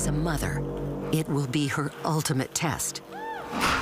as a mother, it will be her ultimate test.